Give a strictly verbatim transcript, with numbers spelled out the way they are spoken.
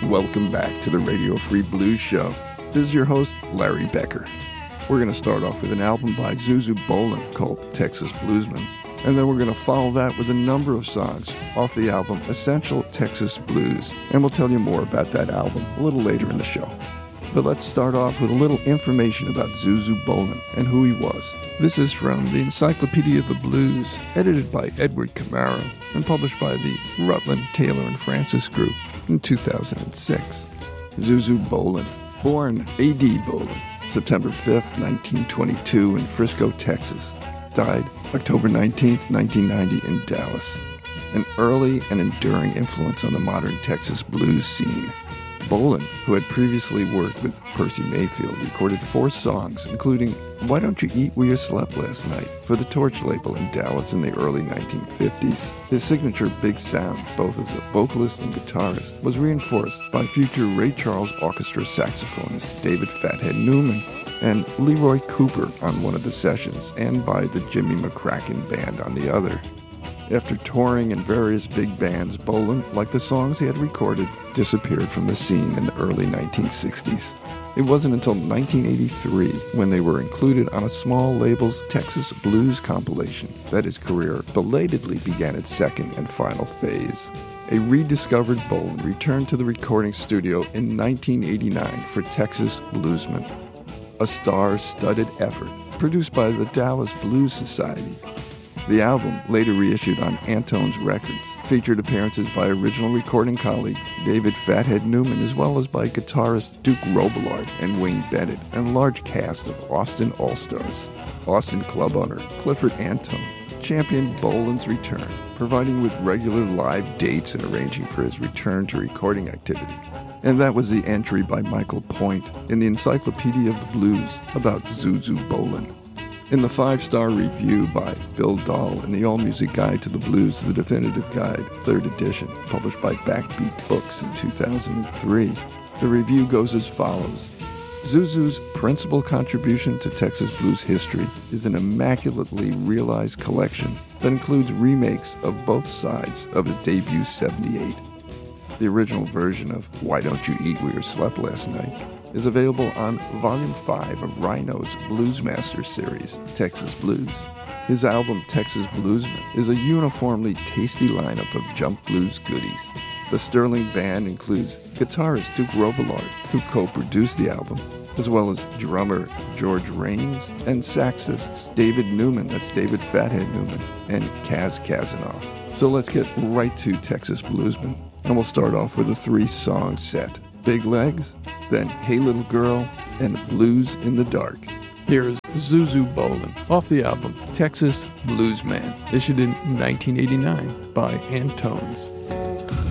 Welcome back to the Radio Free Blues Show. This is your host, Larry Becker. We're going to start off with an album by Zuzu Bolin called Texas Bluesman, and then we're going to follow that with a number of songs off the album Essential Texas Blues, and we'll tell you more about that album a little later in the show. But let's start off with a little information about Zuzu Bolin and who he was. This is from the Encyclopedia of the Blues, edited by Edward Camaro and published by the Rutland, Taylor and Francis Group in two thousand six. Zuzu Bolin, born A D Bolin, September fifth, nineteen twenty-two in Frisco, Texas. Died October nineteenth, nineteen ninety in Dallas. An early and enduring influence on the modern Texas blues scene. Bolin, who had previously worked with Percy Mayfield, recorded four songs, including Why Don't You Eat Where You Slept Last Night for the Torch label in Dallas in the early nineteen fifties. His signature big sound, both as a vocalist and guitarist, was reinforced by future Ray Charles Orchestra saxophonist David Fathead Newman and Leroy Cooper on one of the sessions, and by the Jimmy McCracken Band on the other. After touring in various big bands, Bolin, like the songs he had recorded, disappeared from the scene in the early nineteen sixties. It wasn't until nineteen eighty-three, when they were included on a small label's Texas Blues compilation, that his career belatedly began its second and final phase. A rediscovered Bolin returned to the recording studio in nineteen eighty-nine for Texas Bluesman, a star-studded effort produced by the Dallas Blues Society. The album, later reissued on Antone's Records, featured appearances by original recording colleague David Fathead Newman, as well as by guitarist Duke Robillard and Wayne Bennett, and a large cast of Austin All-Stars. Austin club owner Clifford Antone championed Bolin's return, providing with regular live dates and arranging for his return to recording activity. And that was the entry by Michael Point in the Encyclopedia of the Blues about Zuzu Bolin. In the five-star review by Bill Dahl in the All-Music Guide to the Blues, The Definitive Guide, third edition, published by Backbeat Books in two thousand three, the review goes as follows. Zuzu's principal contribution to Texas blues history is an immaculately realized collection that includes remakes of both sides of his debut seventy-eight. The original version of Why Don't You Eat Where You Slept Last Night is available on Volume five of Rhino's Bluesmaster series, Texas Blues. His album, Texas Bluesman, is a uniformly tasty lineup of jump blues goodies. The Sterling Band includes guitarist Duke Robillard, who co-produced the album, as well as drummer George Raines and saxists David Newman, that's David Fathead Newman, and Kaz Kazanoff. So let's get right to Texas Bluesman, and we'll start off with a three-song set. Big Legs, then Hey Little Girl, and Blues in the Dark. Here is Zuzu Bolin off the album Texas Bluesman, issued in nineteen eighty-nine by Antones.